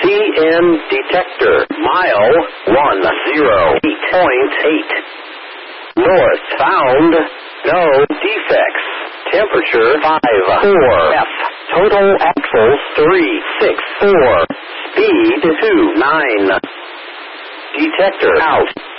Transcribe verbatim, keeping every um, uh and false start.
P N detector. Mile one zero eight point eight. North. Found no defects. Temperature five four F. Total axles three six four. Speed two nine. Detector out.